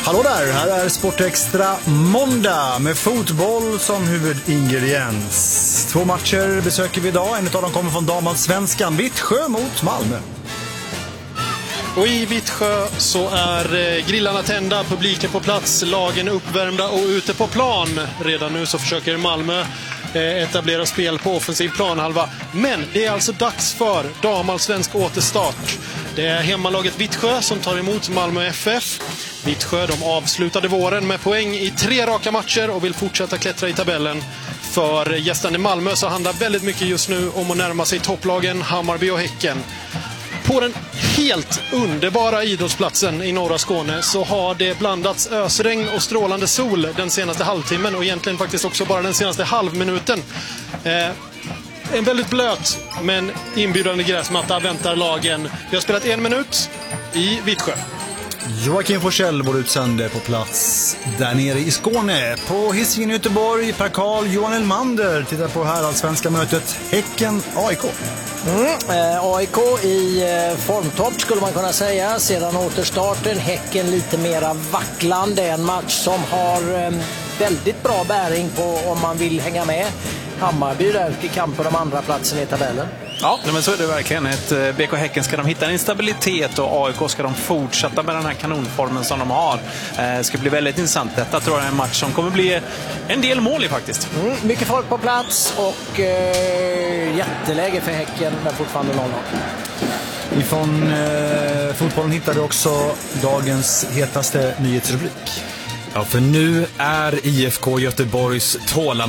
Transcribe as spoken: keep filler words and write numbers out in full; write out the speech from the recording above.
Hallå där, här är Sportextra måndag med fotboll som huvudingrediens. Två matcher besöker vi idag, en av dem kommer från damallsvenskan, Vittsjö mot Malmö. Och i Vittsjö så är grillarna tända, publiken på plats, lagen uppvärmda och ute på plan. Redan nu så försöker Malmö etablera spel på offensiv planhalva. Men det är alltså dags för damallsvensk återstart. Det är hemmalaget Vittsjö som tar emot Malmö F F. Vittsjö, de avslutade våren med poäng i tre raka matcher och vill fortsätta klättra i tabellen. För gästande Malmö så handlar väldigt mycket just nu om att närma sig topplagen Hammarby och Häcken. På den helt underbara idrottsplatsen i norra Skåne så har det blandats ösregn och strålande sol den senaste halvtimmen och egentligen faktiskt också bara den senaste halvminuten. Eh, en väldigt blöt men inbjudande gräsmatta väntar lagen. Vi har spelat en minut i Vittsjö. Joakim Forsell, vår utsände på plats där nere i Skåne. På Hisingen i Göteborg, Per Karl, Johan Elmander tittar på här allsvenska mötet Häcken-A I K. Mm, eh, A I K i eh, formtopp skulle man kunna säga. Sedan återstarten, Häcken lite mera vacklande. En match som har eh, väldigt bra bäring på om man vill hänga med. Hammarby där i kamp på de andra platsen i tabellen. Ja, men så är det verkligen. Ett B K Häcken ska de hitta en stabilitet och A I K ska de fortsätta med den här kanonformen som de har. Det ska bli väldigt intressant. Detta tror jag är en match som kommer bli en del mål i faktiskt. Mm, mycket folk på plats och eh, jätteläge för Häcken men fortfarande noll noll. Ifrån eh, fotbollen hittar vi också dagens hetaste nyhetsrubrik. Ja, för nu är I F K Göteborgs tålamod